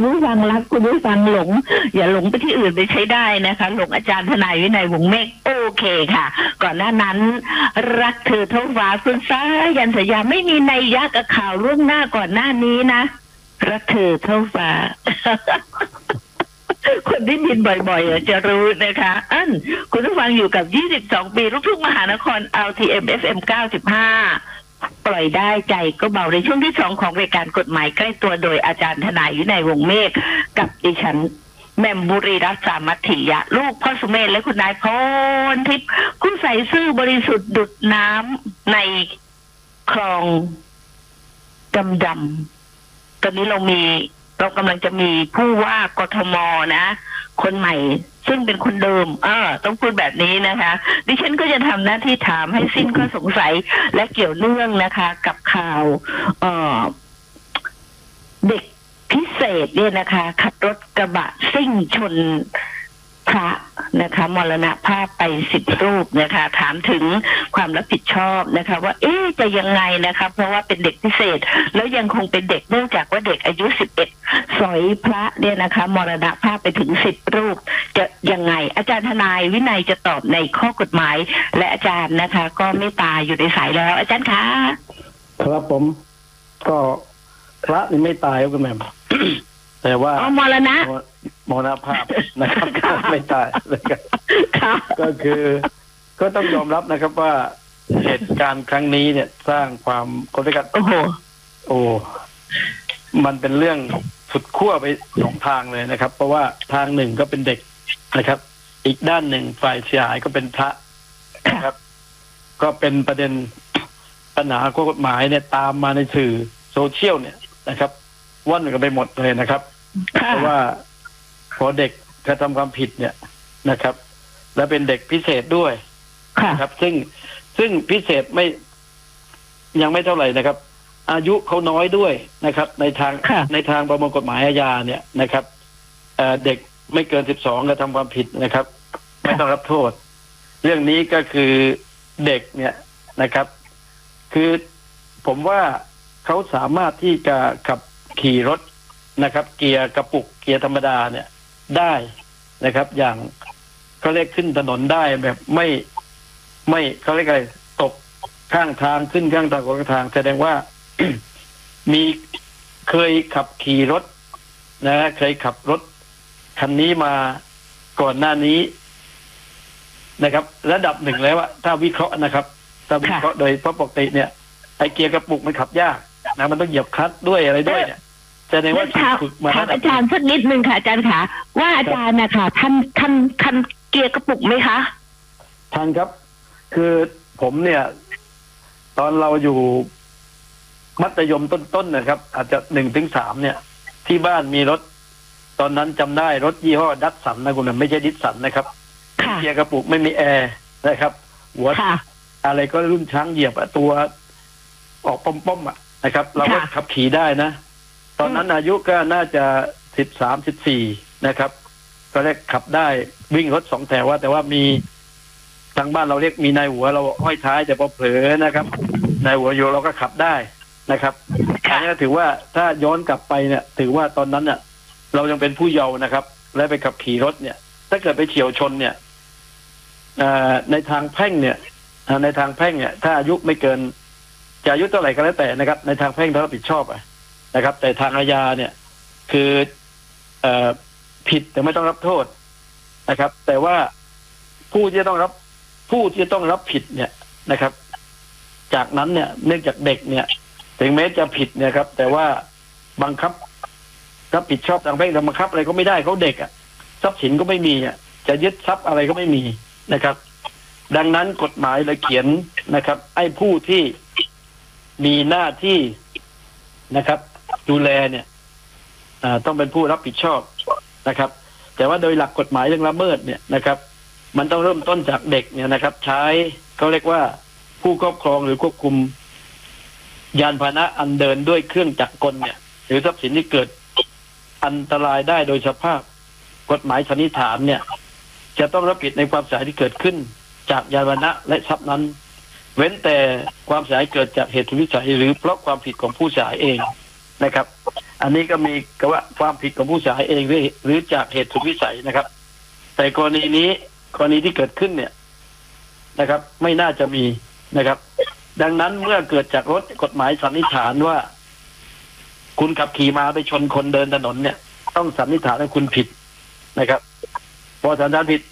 คุณผู้ฟังรักคุณผู้ฟังหลงอย่าหลงไปที่อื่นไปใช้ได้นะคะหลงอาจารย์ทนายวินัยวงศ์เมฆโอเคค่ะก่อนหน้านั้นรักเธอเท่าฟ้าคุณสายันสัญญาไม่มีนัยยะกับข่าวล่วงหน้าก่อนหน้านี้นะรักเธอเท่าฟ้า คนที่บินบ่อยๆจะรู้นะคะคุณผู้ฟังอยู่กับ22ปีลูกทุ่งมหานคร LTM FM 95ปล่อยได้ใจก็เบาในช่วงที่2ของรายการกฎหมายใกล้ตัวโดยอาจารย์ทนายวินัยวงศ์เมฆกับดิฉันแม่มบุรีรัตน์สามัคคียะลูกพ่อสุเมธและคุณนายพรทิพย์คุณใสซื่อบริสุทธิ์ดุจน้ำในคลองดำตอนนี้เรากำลังจะมีผู้ว่ากทมนะคนใหม่ซึ่งเป็นคนเดิมต้องพูดแบบนี้นะคะดิฉันก็จะทำหน้าที่ถามให้สิ้นข้อสงสัยและเกี่ยวเนื่องนะคะกับข่าวเด็กพิเศษเนี่ยนะคะขับรถกระบะซิ่งชนพระนะคะมรณภาพไป10 รูปนะคะถามถึงความรับผิดชอบนะคะว่าจะยังไงนะคะเพราะว่าเป็นเด็กพิเศษแล้วยังคงเป็นเด็กเนื่องจากว่าเด็กอายุ11สอยพระเนี่ยนะคะมรณภาพไปถึง10 รูปจะยังไงอาจารย์ทนายวินัยจะตอบในข้อกฎหมายและอาจารย์นะคะก็เมตตาอยู่ในสายแล้วอาจารย์คะครับผมก็พระนี่ไม่ตายครับคุณแม่แต่ว่ามรณภาพนะครับไม่ตายนะครับก็คือก็ต้องยอมรับนะครับว่าเหตุการณ์ครั้งนี้เนี่ยสร้างความคนด้วยกันมันเป็นเรื่องสุดขั้วไป2 ทางเลยนะครับ เพราะว่าทางหนึ่งก็เป็นเด็กนะครับอีกด้านหนึ่งฝ่ายเสียหายก็เป็นพระนะครับก็เป็นประเด็นปัญหาข้อกฎหมายเนี่ยตามมาในสื่อโซเชียลเนี่ยนะครับว่อนกันไปหมดเลยนะครับเพราะว่าพอเด็กกระทำความผิดเนี่ยนะครับและเป็นเด็กพิเศษด้วยนะครับซึ่งพิเศษยังไม่เท่าไหร่นะครับอายุเขาน้อยด้วยนะครับในทางประมวลกฎหมายอาญาเนี่ยนะครับเด็กไม่เกิน12กระทำความผิดนะครับไม่ต้องรับโทษเรื่องนี้ก็คือเด็กเนี่ยนะครับคือผมว่าเขาสามารถที่จะขับขี่รถนะครับเกียร์กระปุกเกียร์ธรรมดาเนี่ยได้นะครับอย่างเขาเรียกขึ้นถนนได้แบบไม่เขาเรียกอะไรตกข้างทางขึ้นข้างทางของทางแสดงว่า มีเคยขับขี่รถนะเคยขับรถคันนี้มาก่อนหน้านี้นะครับระดับหนึ่งแล้วว่าถ้าวิเคราะห์นะครับถ้าวิเคราะห์โดยเพราะปกติเนี่ยไอเกียร์กระปุกมันขับยากนะมันต้องเหยียบคลัตช์ด้วยอะไรด้วยเนี่ยแสดงว่าฝึกมาถามอาจารย์สักนิดนึงค่ะอาจารย์ค่ะว่าอาจารย์นะคะท่านเกียร์กระปุกไหมคะทันครับคือผมเนี่ยตอนเราอยู่มัธยมต้นๆนะครับอาจจะ1-3เนี่ยที่บ้านมีรถตอนนั้นจำได้รถยี่ห้อดัตสันนะคุณไม่ใช่ดิสสันนะครับเกียร์กระปุกไม่มีแอร์นะครับหัวอะไรก็รุ่นช้างเหยียบตัวออกป้อมๆนะครับเราก็ขับขี่ได้นะตอนนั้นอายุก็น่าจะ13-14นะครับก็เรียกขับได้วิ่งรถ2 แถวแต่ว่ามีทางบ้านเราเรียกมีนายหัวเราห้อยท้ายแต่พอเผลอนะครับนายหัวอยู่เราก็ขับได้นะครับอันนี้ถือว่าถ้าย้อนกลับไปเนี่ยถือว่าตอนนั้นเนี่ยเรายังเป็นผู้เยาว์นะครับและไปขับขี่รถเนี่ยถ้าเกิดไปเฉี่ยวชนเนี่ยในทางแพ่งเนี่ยถ้าอายุไม่เกินจะอายุเท่าไหร่ก็แล้วแต่นะครับในทางแพ่งต้องรับผิดชอบนะครับแต่ทางอาญาเนี่ยคือผิดแต่ไม่ต้องรับโทษนะครับแต่ว่าผู้ที่ต้องรับผิดเนี่ยนะครับจากนั้นเนี่ยเนื่องจากเด็กเนี่ยถึงแม้จะผิดเนี่ยครับแต่ว่าบังคับรับผิดชอบทางแพ่งบังคับอะไรก็ไม่ได้เขาเด็กทรัพย์สินก็ไม่มีจะยึดทรัพย์อะไรก็ไม่มีนะครับดังนั้นกฎหมายเลยเขียนนะครับไอ้ผู้ที่มีหน้าที่นะครับดูแลเนี่ยต้องเป็นผู้รับผิดชอบนะครับแต่ว่าโดยหลักกฎหมายเรื่องละเมิดเนี่ยนะครับมันต้องเริ่มต้นจากเด็กเนี่ยนะครับใช้เขาเรียกว่าผู้ครอบครองหรือควบคุมยานพาหนะอันเดินด้วยเครื่องจักรกลเนี่ยหรือทรัพย์สินที่เกิดอันตรายได้โดยสภาพกฎหมายสันนิษฐานเนี่ยจะต้องรับผิดในความเสียหายที่เกิดขึ้นจากยานพาหนะและทรัพย์นั้นเว้นแต่ความเสียหายเกิดจากเหตุสุดวิสัยหรือเพราะความผิดของผู้เสียหายเองนะครับอันนี้ก็มีก็ว่าความผิดของผู้เสียหายเองหรือจากเหตุสุดวิสัยนะครับ แต่กรณีที่เกิดขึ้นเนี่ยนะครับ ไม่น่าจะมีนะครับ ดังนั้นเมื่อเกิดจากรถกฎหมายสันนิษฐานว่า คุณขับขี่มาไปชนคนเดินถนนเนี่ย ต้องสันนิษฐานว่าคุณผิดนะครับ พอสันนิษฐานผิด